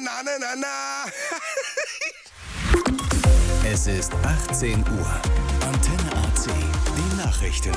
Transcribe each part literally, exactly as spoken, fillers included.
na, na, na, na. Es ist achtzehn Uhr. Antenne A C, die Nachrichten.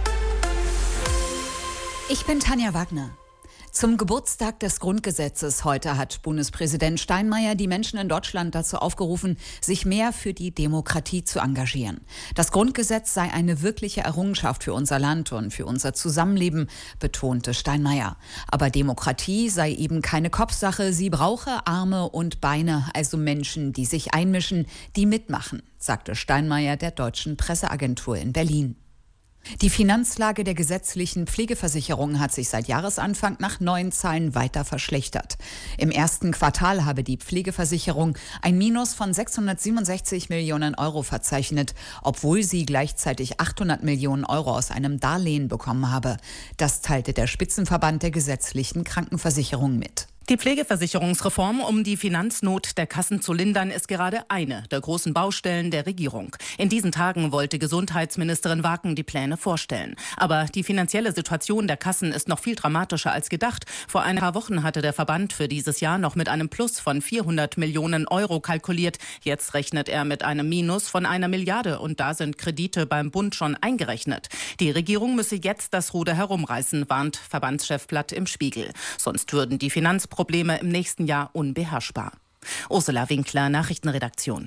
Ich bin Tanja Wagner. Zum Geburtstag des Grundgesetzes heute hat Bundespräsident Steinmeier die Menschen in Deutschland dazu aufgerufen, sich mehr für die Demokratie zu engagieren. Das Grundgesetz sei eine wirkliche Errungenschaft für unser Land und für unser Zusammenleben, betonte Steinmeier. Aber Demokratie sei eben keine Kopfsache, sie brauche Arme und Beine, also Menschen, die sich einmischen, die mitmachen, sagte Steinmeier der Deutschen Presseagentur in Berlin. Die Finanzlage der gesetzlichen Pflegeversicherung hat sich seit Jahresanfang nach neuen Zahlen weiter verschlechtert. Im ersten Quartal habe die Pflegeversicherung ein Minus von sechshundertsiebenundsechzig Millionen Euro verzeichnet, obwohl sie gleichzeitig achthundert Millionen Euro aus einem Darlehen bekommen habe. Das teilte der Spitzenverband der gesetzlichen Krankenversicherung mit. Die Pflegeversicherungsreform, um die Finanznot der Kassen zu lindern, ist gerade eine der großen Baustellen der Regierung. In diesen Tagen wollte Gesundheitsministerin Waken die Pläne vorstellen. Aber die finanzielle Situation der Kassen ist noch viel dramatischer als gedacht. Vor ein paar Wochen hatte der Verband für dieses Jahr noch mit einem Plus von vierhundert Millionen Euro kalkuliert. Jetzt rechnet er mit einem Minus von einer Milliarde und da sind Kredite beim Bund schon eingerechnet. Die Regierung müsse jetzt das Ruder herumreißen, warnt Verbandschef Platt im Spiegel. Sonst würden die Finanzprobleme Probleme im nächsten Jahr unbeherrschbar. Ursula Winkler, Nachrichtenredaktion.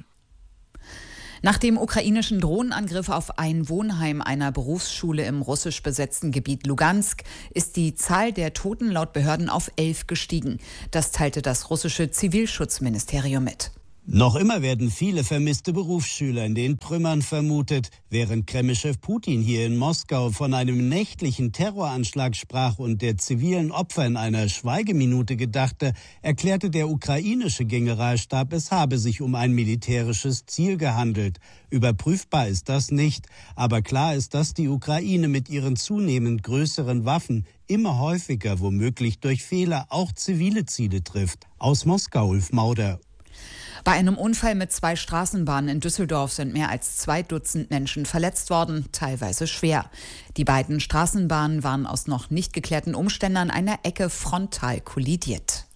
Nach dem ukrainischen Drohnenangriff auf ein Wohnheim einer Berufsschule im russisch besetzten Gebiet Lugansk ist die Zahl der Toten laut Behörden auf elf gestiegen. Das teilte das russische Zivilschutzministerium mit. Noch immer werden viele vermisste Berufsschüler in den Trümmern vermutet. Während Kremlchef Putin hier in Moskau von einem nächtlichen Terroranschlag sprach und der zivilen Opfer in einer Schweigeminute gedachte, erklärte der ukrainische Generalstab, es habe sich um ein militärisches Ziel gehandelt. Überprüfbar ist das nicht, aber klar ist, dass die Ukraine mit ihren zunehmend größeren Waffen immer häufiger, womöglich durch Fehler, auch zivile Ziele trifft. Aus Moskau, Ulf Mauder. Bei einem Unfall mit zwei Straßenbahnen in Düsseldorf sind mehr als zwei Dutzend Menschen verletzt worden, teilweise schwer. Die beiden Straßenbahnen waren aus noch nicht geklärten Umständen an einer Ecke frontal kollidiert.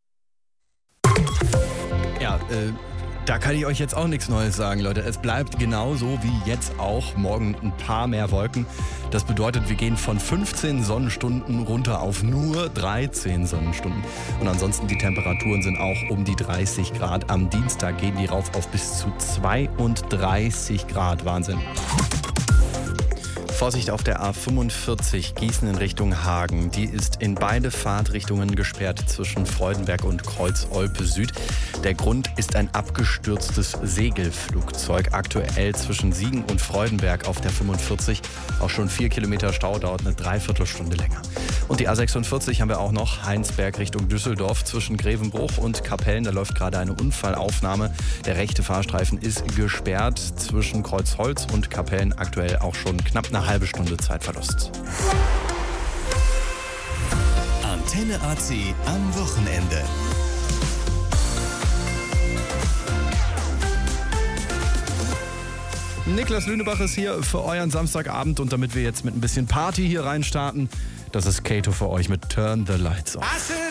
Ja, äh, da kann ich euch jetzt auch nichts Neues sagen, Leute. Es bleibt genauso wie jetzt auch. Morgen ein paar mehr Wolken. Das bedeutet, wir gehen von fünfzehn Sonnenstunden runter auf nur dreizehn Sonnenstunden. Und ansonsten die Temperaturen sind auch um die dreißig Grad. Am Dienstag gehen die rauf auf bis zu zweiunddreißig Grad. Wahnsinn. Vorsicht auf der A fünfundvierzig Gießen in Richtung Hagen. Die ist in beide Fahrtrichtungen gesperrt zwischen Freudenberg und Kreuz-Olpe Süd. Der Grund ist ein abgestürztes Segelflugzeug. Aktuell zwischen Siegen und Freudenberg auf der fünfundvierzig. Auch schon vier Kilometer Stau, dauert eine Dreiviertelstunde länger. Und die A sechsundvierzig haben wir auch noch. Heinsberg Richtung Düsseldorf zwischen Grevenbruch und Kapellen. Da läuft gerade eine Unfallaufnahme. Der rechte Fahrstreifen ist gesperrt zwischen Kreuzholz und Kapellen. Aktuell auch schon knapp eine halbe Stunde Zeitverlust. Antenne A C am Wochenende. Niklas Lünebach ist hier für euren Samstagabend und damit wir jetzt mit ein bisschen Party hier reinstarten, das ist Kato für euch mit Turn the Lights Off.